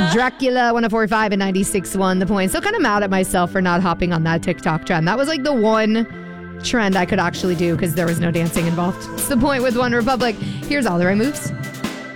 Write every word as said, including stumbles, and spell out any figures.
Dracula one oh four point five and ninety-six point one The Point. So kind of mad at myself for not hopping on that TikTok trend. That was like the one trend I could actually do because there was no dancing involved. It's The Point with One Republic. Here's all the right moves.